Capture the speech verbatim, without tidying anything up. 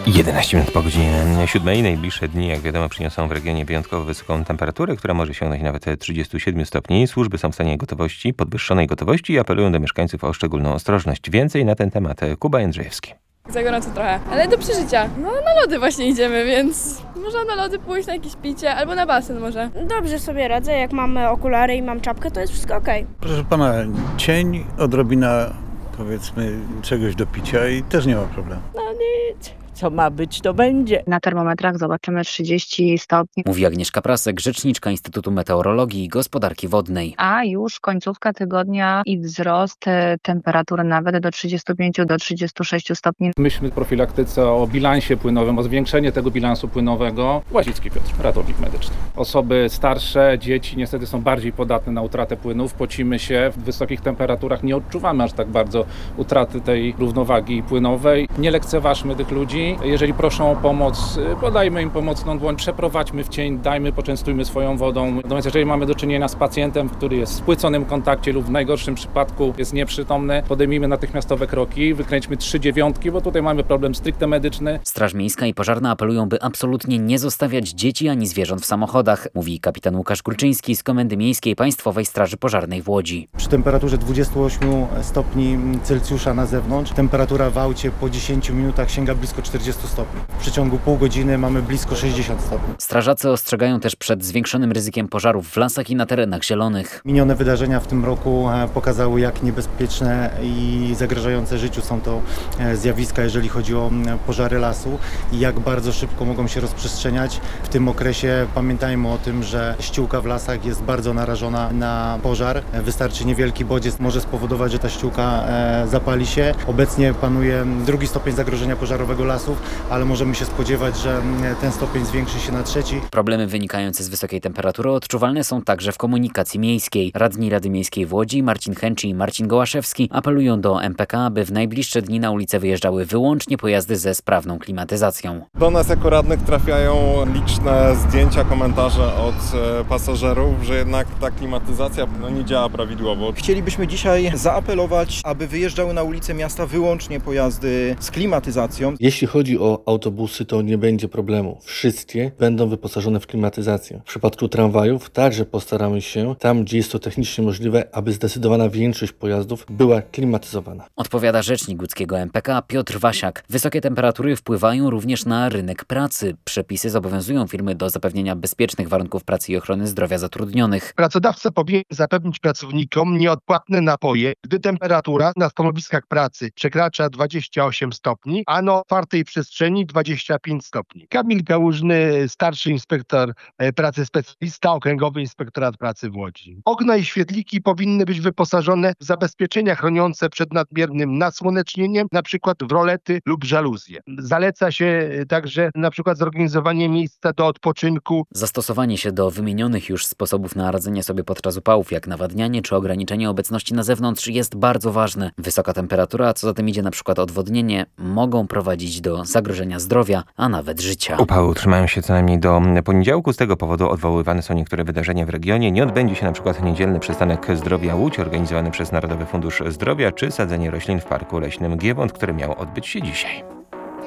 jedenaście minut po godzinie siódmej. Najbliższe dni, jak wiadomo, przyniosą w regionie wyjątkowo wysoką temperaturę, która może sięgnąć nawet trzydziestu siedmiu stopni. Służby są w stanie gotowości, podwyższonej gotowości i apelują do mieszkańców o szczególną ostrożność. Więcej na ten temat Kuba Jędrzejewski. Za gorąco trochę, ale do przeżycia. No na lody właśnie idziemy, więc można na lody pójść, na jakieś picie albo na basen może. Dobrze sobie radzę, jak mamy okulary i mam czapkę, to jest wszystko okej. Proszę pana, cień, odrobina powiedzmy czegoś do picia i też nie ma problemu. No nic, co ma być, to będzie. Na termometrach zobaczymy trzydzieści stopni. Mówi Agnieszka Prasek, rzeczniczka Instytutu Meteorologii i Gospodarki Wodnej. A już końcówka tygodnia i wzrost e, temperatury nawet do trzydziestu pięciu do trzydziestu sześciu stopni. Myślmy w profilaktyce o bilansie płynowym, o zwiększeniu tego bilansu płynowego. Łazicki Piotr, ratownik medyczny. Osoby starsze, dzieci niestety są bardziej podatne na utratę płynów. Pocimy się w wysokich temperaturach, nie odczuwamy aż tak bardzo utraty tej równowagi płynowej. Nie lekceważmy tych ludzi. Jeżeli proszą o pomoc, podajmy im pomocną dłoń, przeprowadźmy w cień, dajmy, poczęstujmy swoją wodą. Natomiast jeżeli mamy do czynienia z pacjentem, który jest w spłyconym kontakcie lub w najgorszym przypadku jest nieprzytomny, podejmijmy natychmiastowe kroki, wykręćmy trzy dziewiątki, bo tutaj mamy problem stricte medyczny. Straż Miejska i Pożarna apelują, by absolutnie nie zostawiać dzieci ani zwierząt w samochodach, mówi kapitan Łukasz Kurczyński z Komendy Miejskiej Państwowej Straży Pożarnej w Łodzi. Przy temperaturze dwudziestu ośmiu stopni Celsjusza na zewnątrz, temperatura w aucie po dziesięciu minutach sięga blisko czterdziestu stopni. W przeciągu pół godziny mamy blisko sześćdziesiąt stopni. Strażacy ostrzegają też przed zwiększonym ryzykiem pożarów w lasach i na terenach zielonych. Minione wydarzenia w tym roku pokazały, jak niebezpieczne i zagrażające życiu są to zjawiska, jeżeli chodzi o pożary lasu i jak bardzo szybko mogą się rozprzestrzeniać. W tym okresie pamiętajmy o tym, że ściółka w lasach jest bardzo narażona na pożar. Wystarczy niewielki bodziec, może spowodować, że ta ściółka zapali się. Obecnie panuje drugi stopień zagrożenia pożarowego lasów, ale możemy się spodziewać, że ten stopień zwiększy się na trzeci. Problemy wynikające z wysokiej temperatury odczuwalne są także w komunikacji miejskiej. Radni Rady Miejskiej w Łodzi, Marcin Chęci i Marcin Gołaszewski, apelują do M P K, aby w najbliższe dni na ulicę wyjeżdżały wyłącznie pojazdy ze sprawną klimatyzacją. Do nas jako radnych trafiają liczne zdjęcia, komentarze od pasażerów, że jednak ta klimatyzacja no, nie działa prawidłowo. Chcielibyśmy dzisiaj zaapelować, aby wyjeżdżały na ulice miasta wyłącznie pojazdy z klimatyzacją. Jeśli chodzi o autobusy, to nie będzie problemu. Wszystkie będą wyposażone w klimatyzację. W przypadku tramwajów także postaramy się, tam gdzie jest to technicznie możliwe, aby zdecydowana większość pojazdów była klimatyzowana. Odpowiada rzecznik łódzkiego M P K Piotr Wasiak. Wysokie temperatury wpływają również na rynek pracy. Przepisy zobowiązują firmy do zapewnienia bezpiecznych warunków pracy i ochrony zdrowia zatrudnionych. Pracodawca powinien zapewnić pracownikom nieodpłatne napoje, gdy temperatura na stanowiskach pracy przekracza dwadzieścia osiem stopni, a na otwartej przestrzeni dwadzieścia pięć stopni. Kamil Kałużny, starszy inspektor pracy, specjalista Okręgowy Inspektorat Pracy w Łodzi. Okna i świetliki powinny być wyposażone w zabezpieczenia chroniące przed nadmiernym nasłonecznieniem, na przykład w rolety lub żaluzje. Zaleca się także na przykład zorganizowanie miejsca do odpoczynku. Zastosowanie się do wymienionych już sposobów na radzenie sobie podczas upałów, jak nawadnianie czy ograniczenie obecności na zewnątrz, jest bardzo ważne. Wysoka temperatura, a co za tym idzie na przykład odwodnienie, mogą prowadzić do zagrożenia zdrowia, a nawet życia. Upały utrzymają się co najmniej do poniedziałku. Z tego powodu odwoływane są niektóre wydarzenia w regionie. Nie odbędzie się na przykład niedzielny przystanek Zdrowia Łódź organizowany przez Narodowy Fundusz Zdrowia czy sadzenie roślin w Parku Leśnym Giewont, które miało odbyć się dzisiaj.